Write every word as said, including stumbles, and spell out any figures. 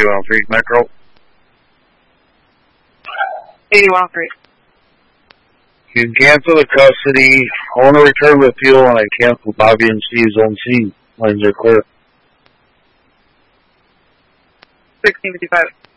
eighty-one three, Metro. eighty-one three. You can cancel the custody. I want to return the appeal, and I cancel Bobby and Steve's on scene. Lines are clear. sixteen fifty-five.